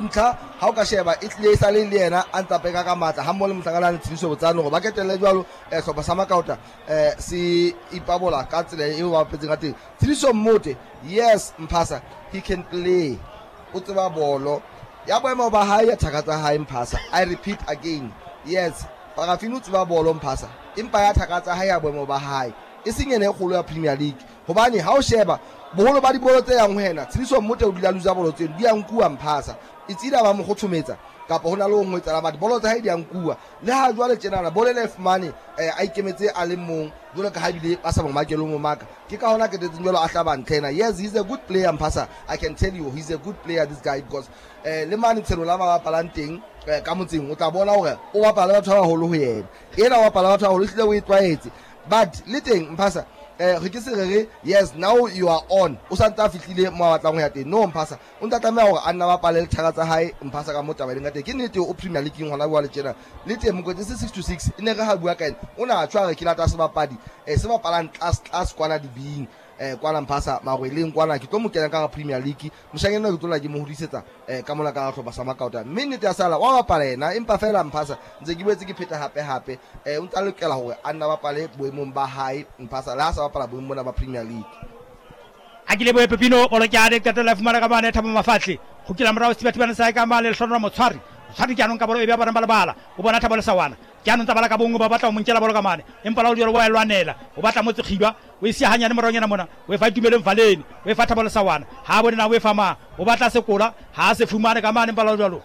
ntlha ha o ka sheba e tlile sa le yena a ntsa peka ka matla ha mo le motlakalane Tshediso Botsane go ba ketelle jwalo hlopha sa Makauta si ipabola ka tsela e wa petseng ka teng. Tshediso Mmote, yes Mphasa, he can play, o tseba bolo ya boemo ba hae ya thakatsa hae Mphasa. I repeat again, yes Parafini o tseba bolo Mphasa, empa ya thakatsa hae ya boemo ba hae e seng ene e kgolo ya Premier League, hobane ha o sheba boholo ba dibolo tse yang ho yena Tshediso Mmote o dila luza bolo tseno di yang kuwa Mphasa, itsida ba mo khothometsa kapa hona le ho ngwetsa la batho bolo tsa hae di yang kuwa. Le ha jwale tjenana bolo le fumane a ikemetse a le mong jwalo ka ha bile ba sa mo makelo mo maka, ke ka hona ke tetseng jwalo a hlaba ntlhena. Yes, he's a good player Mphasa, I can tell you he's a good player this guy, because le mane tshelo la ba bapalang teng ka motseng o tla bona hore o bapala batho ba haholo ho yena, ena o bapala batho ba haholo hlile o itlwaetse. But le teng Mphasa re ke se re yes now you are on o sa ntse fihlile mo batlang ho ya teng. No Mphasa o ntse tlameha hore a nna bapale le thaka tsa hae Mphasa ka motaba le ngate ke nnete o Premier League ngwana bua le tjena le teng mokotse 6-6 ene re ha bua ka ena o na tshwa re ke lata se bapadi se bapalang class kwana di bing kwana Mphasa magweleng kwana ke tlo mo kena ka Premier League moshanyana ke tlola ke mo hodisetsa ka mona ka hlopha sa Makauta. Minute ya sala wa bapala yena empa fela Mphasa ntse ke boetse ke pheta hape o ntse lokela hore a nna bapale boemong ba hae Mphasa la sa bapala boemong bona ba Premier League. Akile boe Pepino o le kyane ka tela fumana ka mane thaba mafatle go kila morao Sebatibana sa ka mane le hlonora motshwari tshwari kyanong ka bolo e ba bala o bona thaba le sawana kyanong tsa bala ka bongo ba batla mo nkela bolo ka mane empa la o dilo wa elwanela o batla mo tsikhiba o isi hanya ne moronyana mona o fa tumele mvaleni o fa thaba le sawana ha bone na o fa ma o batla sekola ha se fumane ka mane empa la o dilo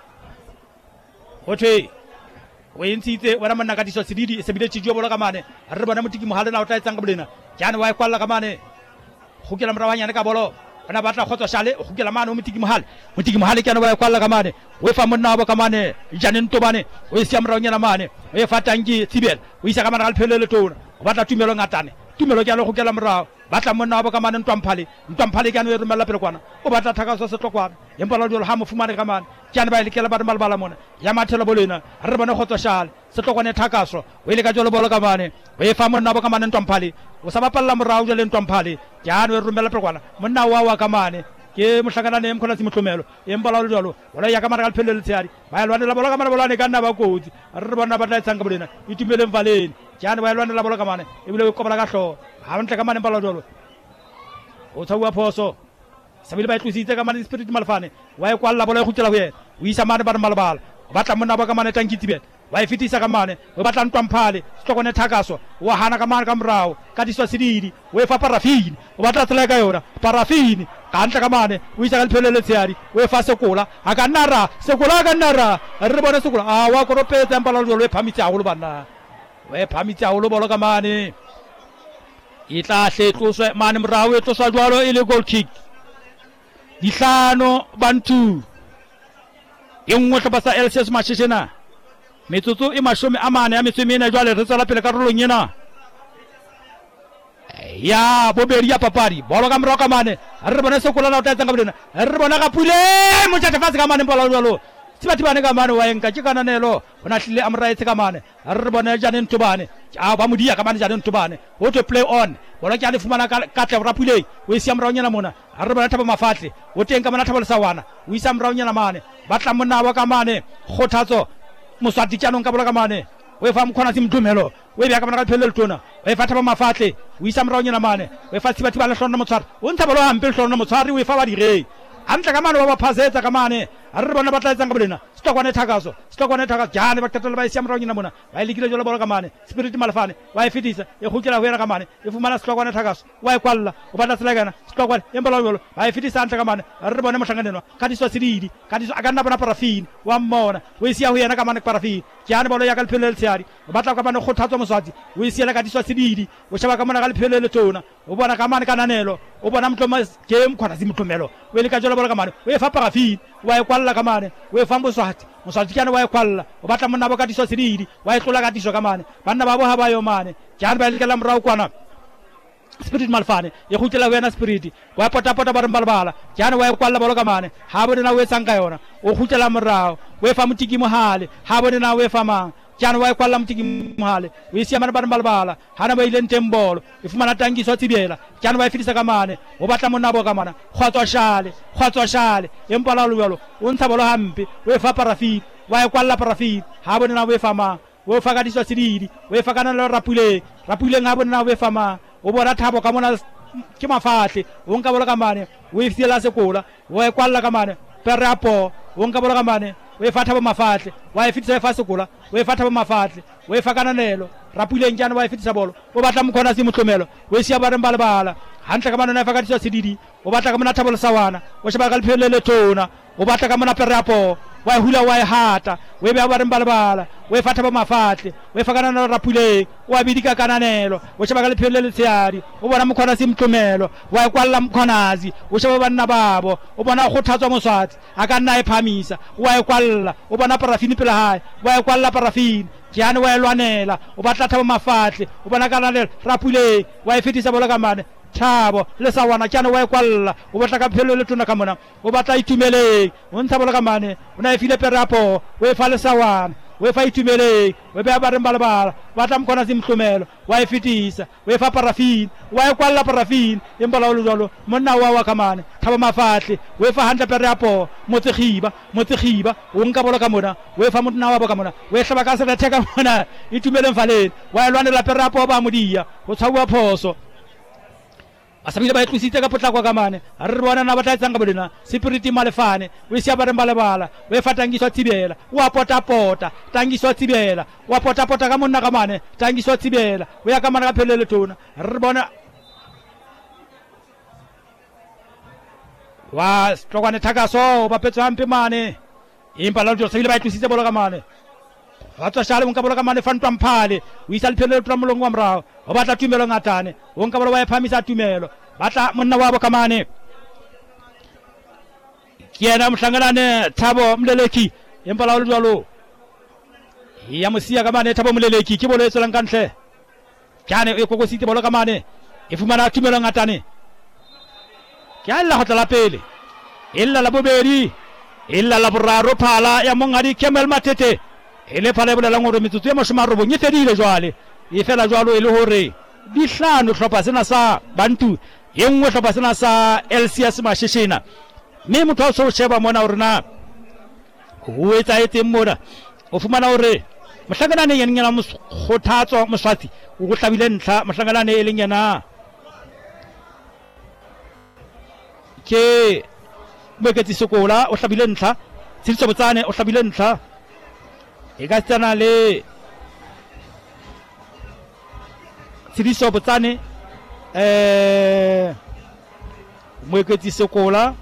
hothwe o entite wena monna ka diso sedidi se bile tshijwa bolo ka mane re bona motiki mohale na o tla etsang ka bolena kyane wa kwalla ka mane go kela morawanyana ka bolo ana batla khotso shale go kela mane o motiki mohale kyane wa kwalla ka mane o fa monna ba ka mane janen to bane o isi morawanyana mane o fa tangi tibel o isa ka mane al phelele tona o batla tumelo ngatane tumelo kyane go kela moraw batla monna ba ka mane ntwamphale kyane o remela pele kwana o batla thaka so setlokwana empa la jolo ha mo fumane ka mane kyane ba ile kela ba malbala mona ya mathelo bolena re bona khotso shale setlokwane thakaso o ile ka jolo bolo ka mane o fa monna ba ka mane ntwamphale o sa bapalla moraw jole ntwamphale kyane o remela pele kwana monna wa ka mane ke mohlakana ne mkhona tsi motlomelo empa la jolo wala ya ka mara ka phelele tsiari ba ya lwanela bolo ka mane bolane ka nna ba kotsi re bona ba tla etsang ka bolena itumele mvaleni kyane ba ya lwanela bolo ka mane e bile o kopala ka hlo ha ntle ka mane empa la jolo o tsawa phoso sabile ba itlositse ka mane Spirit Malfane wa e kwalla bolo e khutela ho yena o isa mane ba malbala o batla monna ba ka mane tankitibet wa e fitisa ka mane o batla ntwamphale setlokone thakaso wa hana ka mane ka morao ka diswa sedidi o e fa Parafini o batla tsela ka yona Parafini ka ntle ka mane o isa ka lephelele tsiari o e fa Sekola a ka nara re bona Sekola a wa koropetsa empa la jolo e phamitse haholo bana o e phamitse haholo bolo ka mane e tla tloswe mane morao e tloswa jwalo e le goal kick dihlano bantu e nngwe hlopha sa LCS Mashishena metsotso e 40 ya metsomena jwale re tsela pele karolong ena ya bobedi ya papadi bolo ka morao ka mane re bona Sekola na o tla etsang ka bolena re bona ka pule mo tjata fatse ka mane bola jwalo Sebatibane ka mane wa enka ke kananelo bona hlile amraetse ka mane re bona Janen Tobane a ba modia ka mane Janen Tobane ho to play on bola ke a le fumana ka tle rapule o isi amraonyana mona re bona thaba mafatle o teng ka mona thaba le sawana o isa amraonyana mane batla monna wa ka mane khothatso moswati tjanong ka bola ka mane o e fa mkhona tsi mthumelo o e bya ka mona ka phelele tona o e fa thaba mafatle o isa amraonyana mane o e fa Sebatibane hlona motshwari o ntha bolo hampe hlona motshwari o e fa ba direi antle ka mane ba phazetsa ka mane re bona batla etsang ka bolena stokwane thakaso jane ba tatela ba isi amraonyana mona ba ilikile jolo bolo ka mane Spirit Malfane wa e fitisa e khutela ho yena ka mane e fumana stokwane thakaso wa e kwalla o batla selagana stokwane embola jolo ba e fitisa antle ka mane re bona mohlanganenwa ka diswa sedidi ka diswa aga nna bona Parafini wa mmona o isi ho yena ka mane Parafini jane bolo ya ka lephelele tsiari o batla ka mane khothatso moswati o isi ka diswa sedidi o shaba ka mona ka lephelele tona o bona ka mane kananelo o bona mtloma game khona si mtlomelo o ile ka jolo bolo ka mane o e fa Parafini wa e kwalla ka mane o e fa moswati kyane wa e kwalla o batla monna ba ka diswa sedidi wa e tlola ka diswa ka mane banna ba bo ha ba yo mane kyane ba ile ka la morao kwana Spirit Malfane e khutela wena Spirit wa pota ba re mbalbala kyane wa e kwalla bolo ka mane ha bone na o etsang ka yona o khutela morao o e fa motiki mohale ha bone na o e fa mang jana wa kwalla mtiki mohale o isia mana bana balbala hana ba ileng tembolo e fumana tangiso tsibela jana wa fitisa kamane o batla monabo kamana khwatswa shale empala lolo o ntsha bolo hampe o fa parafi wa kwalla parafi ha bona na o fama o fa ka diso tsididi o fa kana le rapule ha bona na o fama o bona thabo ka mona ke mafatle o nka bolo kamane o ifela sekola o kwalla kamane perapo o nka bolo kamane o fa thabo mafatle wa ifitisa fa sekola o fa thabo mafatle o fa kana nelo rapule njana wa ifitisa bolo o batla mkhona si mutlomelo o sia ba bala hantle kamane na fa ka diso tsididi o batla ka mona thabo sawana o sheba ka lephelele tona o batla ka mona perapo wa hula wa hata we ba re mbalabala we fata ba mafatle we fakana na rapule wa bidika kananelo o sheba ka lephelele tsiari o bona mkhona si mtlomelo wa kwalla mkhonazi o sheba banna babo o bona go thatswa moswati aka nna e phamisa wa kwalla o bona parafini pela hae wa kwalla parafini jana wa elwanela o batla thaba mafatle o bona kananelo rapule wa ifitisa bola kamane thabo le sawana jana wa kwalla o batla ka phelele tona ka mona o batla itumele o ntsha bola kamane o na ifile perapo we fa le sawana we fa itumele we ba re mbalabala batla mkhona simhlumelo wa ifitisa we fa parafini wa kwalla parafini embala lo jalo monna wa kamane thaba mafatle we fa handla perapo motsegiba o nka bola ka mona we fa monna wa ka mona we hlaba ka se le theka mona itumele mfaleni wa elwanela perapo ba modia o tshawa phoso asabile ba itlusitse ka potlakwa kamane re bona na batla tsanga bolena spiriti malefane we sia ba re mbalabala we fa tangiso tsibela wa pota tangiso tsibela wa pota ka monna kamane tangiso tsibela we ya kamana ka phelele tona re bona wa stokwane thakaso ba petso ampe mane impa la jo sabile ba itlusitse bola kamane hatsa shale nka bola kamane fantwa mphale o isa lephelele tla molongo wa mrao o batla tumelo ngatane o nka bola wa phamisa tumelo batla monna wa bo kamane kiena mhlanganane thabo mleleki empala lo jalo ya mosia kamane thabo mleleki ke bolo etsolang kantle jane e kokositse bola kamane e fumana tumelo ngatane ke alla hotla la pele illa la bobedi illa la boraro phala ya mongadi Kemel Matete ele phala bolela ngore metsotso ya moshomaro bo nyetedile jwale e fela jwalo e le hore dihlano hlopha sena sa bantu e nngwe hlopha sena sa LCS Mashishina mme motho o so sheba mona hore na ho etsa etseng mona o fumana hore mohlangana ne yena mokgothatso moswati o go hlabile ntlha mohlangana ne e leng yena ke Mweketsi Sokola o hlabile ntlha Tshiliso Botsane o hlabile ntlha e ka tsana le Tshiliso Botsane Mweketsi Sokola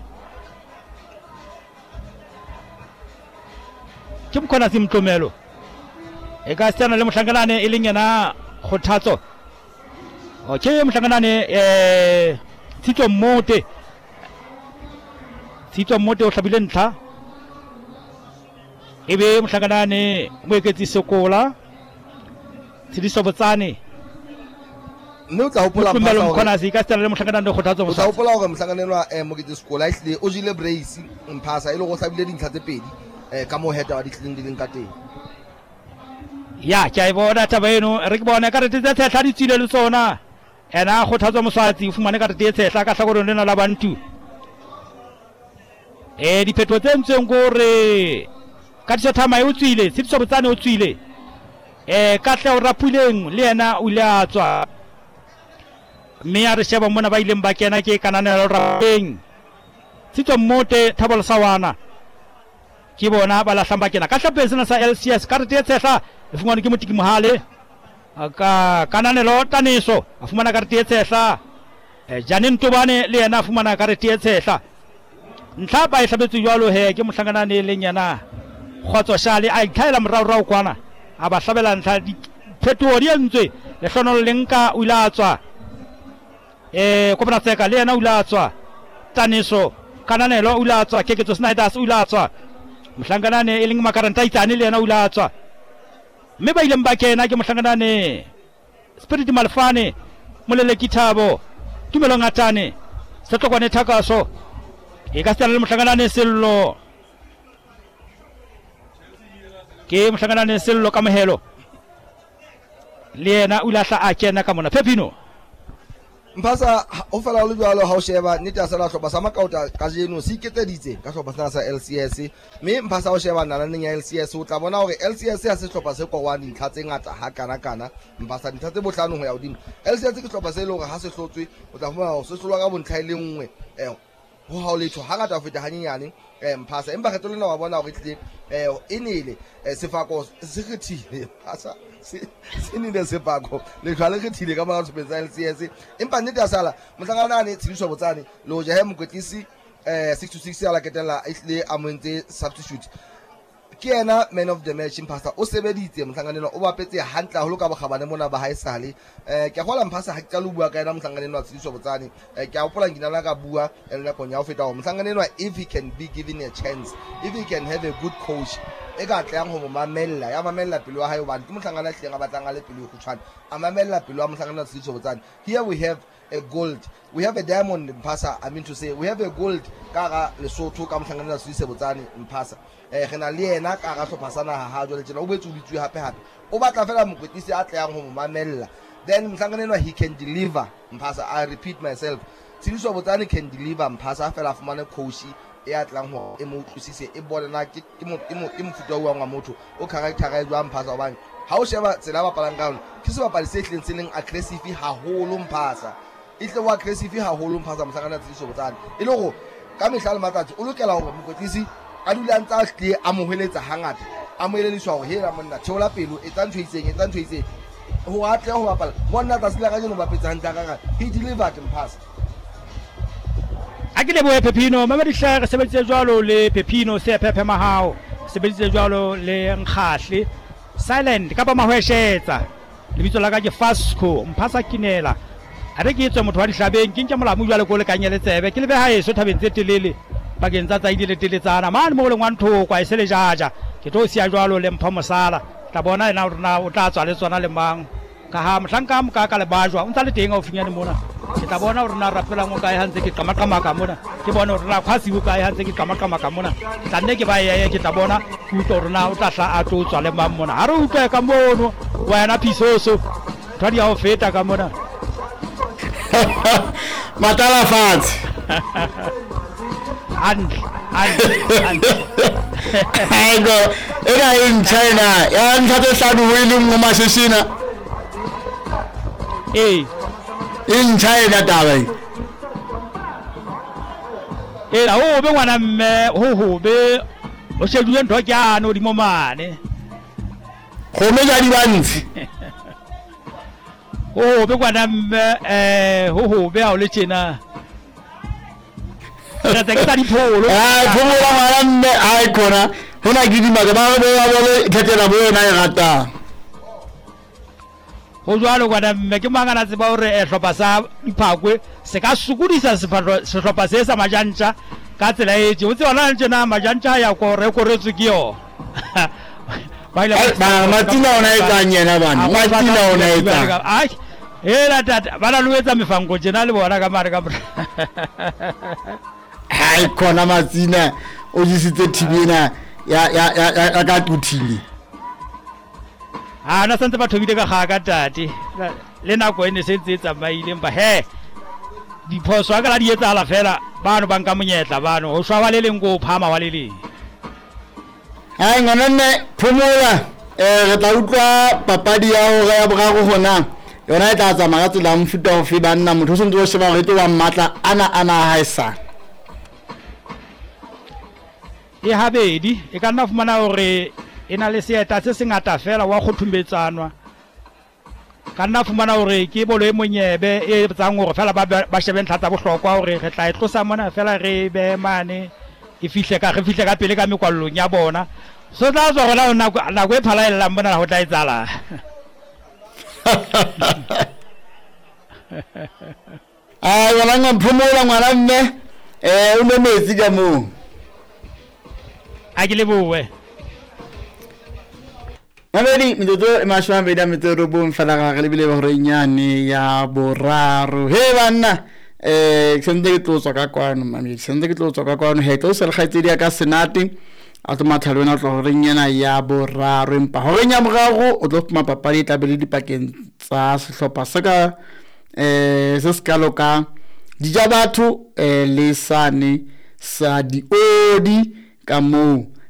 ke mkhona simtlomelo e ka tsana le mohlanganane e leng yena khothatso okay mohlanganane Tshitso Mmote o hlabile ntlha ebe mohlanganane Mweketsi Sokola Tshiliso Botsane mme o tla hopola mkhona se ka tsana le mohlanganane khothatso o tla hopola hore mohlanganelwa Mweketsi Sokola ihle o jile brace mphasa e le go hlabile dintlha tse pedi ka mo heta wa ditleng di leng ka teng ya ke a bona taba eno re ke bona ka re tse tshehla di tsile le tsona ena khothatso moswati o fumane ka re tse tshehla ka hlakoreng lena la bantu diphetho tse ntseng gore ka thama e o tswile Tshiliso Botsane o tswile ka tle o rapuleng le yena o ile a tswa mme a re sheba mona ba ileng ba kena ke kananelo rapeng Tshitso Mmote Thabo Lesawana ke bona ba lahlang ba kena ka hlapeng sena sa LCS ka re tse tshehla e fumane ke Motiki Mohale ka kananelo Taniso a fumana ka re tse tshehla Janine Tobane le yena a fumana ka re tse tshehla ntlha ba e hlabetse jwalo he ke mohlanganane e leng yena Kgotso Shale a itlhaela morao kwana a ba hlabela ntlha diphethoho di entswe le hlonolo le nka o ile a tswa Kopana Tseka le yena o ile a tswa Taniso kananelo o ile a tswa Keketso Snyders o ile a tswa mohlanganane e leng Makaranta Itsane le yena o ile a tswa mme ba ileng ba kena ke mohlanganane Spirit Malefane Moleleki Thabo Tumelo Ngatane Setlokwane Thakaso e ka tsana le mohlanganane Sello ke mohlanganane Sello ka mohelo le yena o lahla a kena ka mona Pepino Mphasa o fela o le jwalo ha o sheba nnete a sala hlopha sa Makauta ka jeno se iketseditse ka hlopha sa LCS mme Mphasa o sheba nalaneng ya LCS o tla bona hore LCS ha se hlopha se korwang dintlha tse ngata ha kana Mphasa dintlha tse bohlano ho ya hodimo LCS ke hlopha se le hore ha se hlotswe o tla fumana hore se hlolwa ka bontlha ile nngwe ho ha o letho hangata ho feta hanyenyane Mphasa empa kgetlo lena wa bona hore tlile enele sefako se kgethile Mphasa sinile sepako le tlhale kgethile ka mara tshopetsa LCS empa nnete ya sala mohlangana Tshidiso Botsane le ho jahe mokwetlisi 6-6 ya la ketela ile amontse substitute ke yena man of the match Mphasa o sebeditse mohlanganelo o bapetse hantle haholo ka bokgabane mona ba haesale ke a gola Mphasa ha ke tla lo bua ka yena mohlanganelo wa Tshidiso Botsane ke a hopola ngina la ka bua le nakong ya ho feta ho mohlanganelo if he can be given a chance, if he can have a good coach e ka tlang ho mo mamella ya mamella pelo wa hae hobane ke mohlangana hleng a batlang a le pelo go tshwana a mamella pelo wa mohlangana wa Tshidiso Botsane. Here we have a gold, we have a diamond Mphasa, I mean to say we have a gold ka ga Lesotho ka mohlangana wa Tshidiso Botsane Mphasa re na le yena ka ga hlopha sana ha jwale tjena o betse o bitswe hape o batla fela mokwetlisi a tlang ho mo mamella then mohlangana he can deliver Mphasa. I repeat myself, Tshidiso Botsane can deliver Mphasa fela fumane coach e atlang ho e mo utlwisise e bona ke mofuta wa motho o character e jwa Mphasa hobane ha o sheba tsela ba palang ka ke se bapala se hleng se leng aggressive haholo Mphasa itle wa aggressive haholo Mphasa mohlangana Tshidiso Botsane e le go ka mehla le matsatsi o lokela hore mokwetlisi a dula ntsa hle a mo hweletsa hangata a mo eleliswa ho hela monna theola pelo e tsa ntho itseng ho atle ho bapala bona tsa sila ka jeno bapetsa hantla ka he delivered Mphasa. a ke le boe Pepino mama di hlaga sebeditse jwalo le Pepino se Pepe Mahao sebeditse jwalo le Nkgahle silent ka ba mahweshetsa lebitso la ka ke Fasco Mphasa Kinela a re ke etswe motho wa dihlabeng ke ntse molamo jwale ko le kanyele tsebe ke le be ha eso thabeng tse telele bakeng tsa tsaidi le teletsana mane mo le ngwanthoko kwa isele jaja ke tlo sia jwalo le Mpho Mosala tla bona ena rona o tla tswa le tsona le mang ka ha mohlanka mo ka le bajwa o ntse le teng o finyane mona ke tla bona rona rapela mo kae hantse ke qamaqama ka mona ke bona rona khwasi o kae hantse ke qamaqama ka mona tla nne ke ba ye ke tla bona ke utlo rona o tla hla a tlo tswa le mang mona ha re utlwe ka mono wena Phisoso thadi ya ho feta ka mona matala fatshe and Aigo ena in China ya nthathe hlano ho ile mo masesina in China taba la ho be ngwana mme ho be o shedule ntho ke ano di mo mane go me ja di bantsi ho be ngwana mme ho be ha o le tjena ra tsa ke tsa dipholo pholo ngwana mme ai khona hona ke di maga ba le khetela bo yona e rata ho jwalo ngwana mme ke mangana tseba hore hlopha sa diphakwe se ka sukudisa sehlopha se sa majantja ka tsela e tse o tse ona tjena majantja ya ko rekoretswe ke yo ba matina ona e kanyena bana matina ona e ka ai era tata bana luetsa mefango tjena le bona ka mare ka hai khona matsina o disitse thibena ya ka tuthile na santse ba thobile ka ga ka tate le nako ene se ntse tsamaile mpa he diphoso a ka la di etsahala fela bano ba nka monyetla bano ho shwa ba le leng go phama wa le leng hai ngwana nne phomola re tla utlwa papadi ya ho ya boraro hona yona e tla tsamaya ka tsela mfuta ho fe banna motho o se ntse o sheba re tlo wa mmatla ana haisa e habedi e ka nna fumana hore e na le seeta se sengata fela wa kgothumetsanwa ka nna fumana hore ke bolo e monyebe e tsang hore fela ba shebe ntlha tsa bohlokwa hore re tla e tlosa mona fela re be mane e fihle ka pele ka mekwallong ya bona so tla tswa gona nako e phalaelang mona ho tla etsala wala nga phomola ngwana mme o ne metsi ka moo a ke le boe Mabedi mitoto emashwa mbeda mitoro bom fala ga le bile hore nyane ya boraro he bana sende ke tlo tswa ka kwano mami sende ke tlo tswa ka kwano he tlo se le khaitsedi ka senati a tlo matha le wena o tlo goreng yena ya boraro empa horeng ya boraro o tlo fuma papadi e tla be le dipakeng tsa sehlopha se ka se skalo ka dija batho le sane sa diodi ka moo